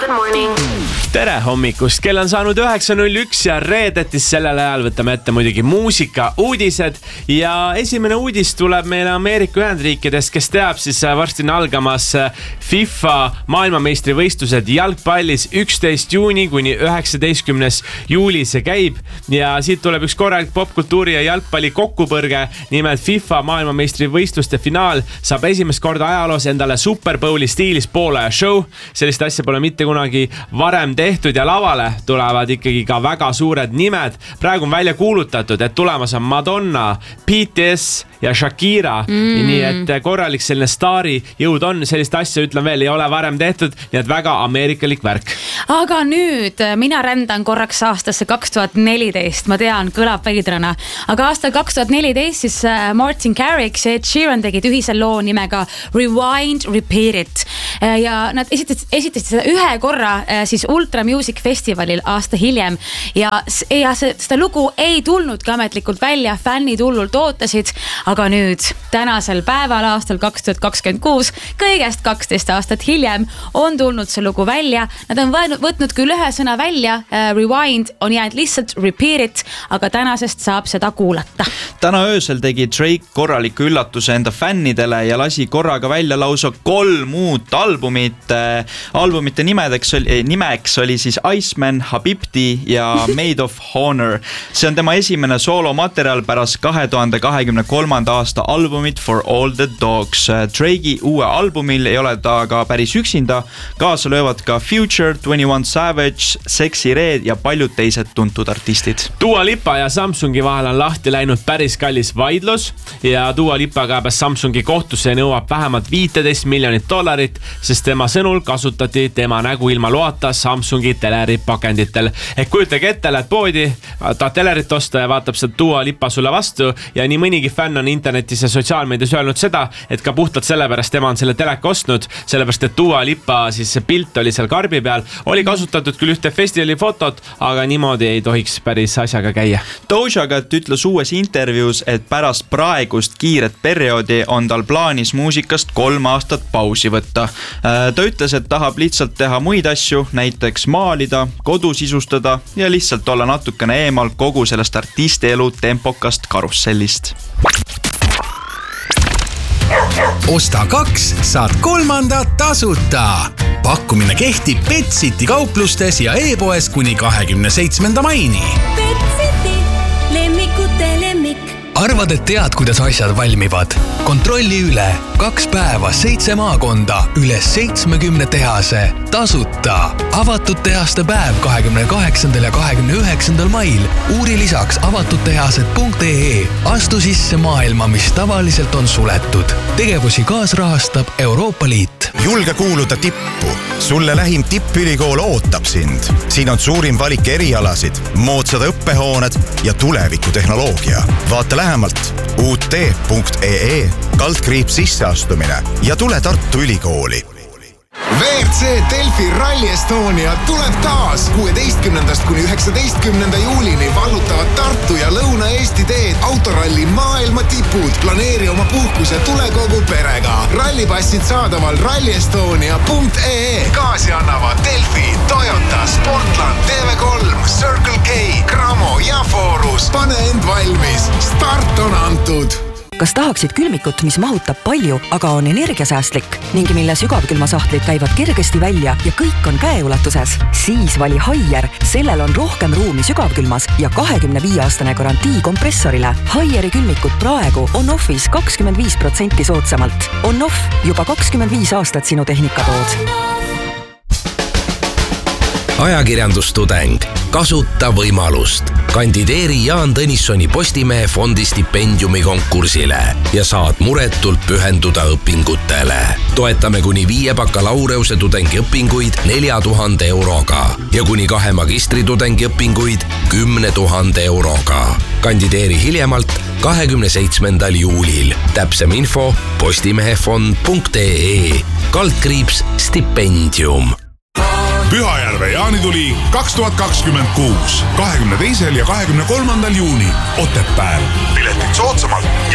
Good morning. Tere hommikust, kell on saanud 9.01 ja reedetis sellel ajal võtame ette muidugi muusika uudised ja esimene uudis tuleb meile Ameerika Ühendriikidest, kes teab, siis varsti on algamas FIFA maailmameistrivõistlused jalgpallis 11. juuni kuni 19. juuli see käib ja siit tuleb üks korralik popkultuuri ja jalgpalli kokkupõrge. Nimelt FIFA maailmameistrivõistluste finaal saab esimest korda ajaloos endale Super Bowli stiilis poolaja show. Sellist asja pole mitte kunagi varem tehtud ja lavale tulevad ikkagi ka väga suured nimed. Praegu on välja kuulutatud, et tulemas on Madonna, BTS ja Shakira. Nii et korralik selline staari jõud on. Sellist asja, ütlen veel, ei ole varem tehtud, nii et väga ameerikalik värk. Aga nüüd mina rändan korraks aastasse 2014. Ma tean, kõlab veidrana. Aga aastal 2014 siis Martin Garrix ja Ed Sheeran tegid ühisel loo nimega Rewind, Repeat It. Ja nad esitasid seda ühe korra siis Ultra Music Festivalil aasta hiljem ja seda lugu ei tulnudki ametlikult välja, fännid hullult ootasid, aga nüüd tänasel päeval aastal 2026, kõigest 12 aastat hiljem on tulnud see lugu välja. Nad on võtnud küll ühe sõna välja, Rewind, on jäänud lihtsalt Repeat It, aga tänasest saab seda kuulata. Täna öösel tegi Drake korraliku üllatuse enda fännidele ja lasi korraga välja lausa 3 uut albumit. Albumite nimeks oli siis Iceman, Habibti ja Made of Honor. See on tema esimene soolomaterial pärast 2023. aasta albumit For All the Dogs. Drake'i uue albumil ei ole ta ka päris üksinda. Kaasa löövad ka Future, 21 Savage, Sexy Red ja paljud teised tuntud artistid. Dua Lipa ja Samsungi vahel on lahti läinud päris kallis vaidlus ja Dua Lipa kaebas Samsungi kohtusse ja nõuab vähemalt $15 miljonit, sest tema sõnul kasutati tema nägu ilma loata Samsungi teleripakenditel. Ehk kujutage ette, lähed poodi, ta telerit osta ja vaatab seda Dua Lipa sulle vastu ja nii mõnigi fänn on internetis ja sotsiaalmeedias öelnud seda, et ka puhtalt sellepärast tema on selle teleka ostnud, sellepärast et Dua Lipa siis see pilt oli seal karbi peal, oli kasutatud küll ühte festivali fotot, aga niimoodi ei tohiks päris asjaga käia. Doja Cat ütles uues intervjuus, et pärast praegust kiiret perioodi on tal plaanis muusikast 3 aastat pausi võtta. Ta ütles, et tahab lihtsalt teha muid asju, näiteks maalida, kodu sisustada ja lihtsalt olla natukene eemal kogu sellest artistielu tempokast karussellist. Osta 2, saad 3 tasuta. Pakkumine kehtib Petsiti kauplustes ja e-poes kuni 27. maini. Petsiti, lemmikute lemmik. Arvad, et tead, kuidas asjad valmivad? Kontrolli üle. 2 päeva, 7 maakonda, üle 70 tehase. Tasuta. Avatud tehaste päev 28. ja 29. mail. Uuri lisaks avatuttehased.ee. Astu sisse maailma, mis tavaliselt on suletud. Tegevusi kaasrahastab Euroopa Liit. Julge kuuluda tippu. Sulle lähim tippülikool ootab sind. Siin on suurim valik erialasid, moodsad õppehooned ja tulevikutehnoloogia. Vaata lähemalt ut.ee / sisseastumine ja tule Tartu Ülikooli. WRC Delfi Rally Estonia tuleb taas 16. kuni 19. juulini vallutavad Tartu ja Lõuna-Eesti teed autoralli maailma tipud. Planeeri oma puhkuse tule kogu perega. Rallipassid saadaval rallyestonia.ee. Kaasi annavad Delfi, Toyota, Sportland, TV3, Circle K, Cramo ja Forus. Pane end valmis. Start on antud. Kas tahaksid külmikut, mis mahutab palju, aga on energiasäästlik ning mille sügavkülmasahtlid käivad kergesti välja ja kõik on käeulatuses? Siis vali Haier. Sellel on rohkem ruumi sügavkülmas ja 25-aastane garantii kompressorile. Haieri külmikut praegu on offis 25% soodsamalt. On off juba 25 aastat sinu tehnikatood. Ajakirjandustudeng. Kasuta võimalust. Kandideeri Jaan Tõnissoni Postimehe fondi stipendiumi konkursile ja saad muretult pühenduda õpingutele. Toetame kuni 5 bakalaureuse tudengiõpinguid 4000 euroga ja kuni 2 magistritudengi õpinguid 10 000 euroga. Kandideeri hiljemalt 27. juulil. Täpsem info postimehefond.ee /stipendium. Pühajärve jaanituli 2026, 22. ja 23. juuni Otepääl. Piletid soodsamalt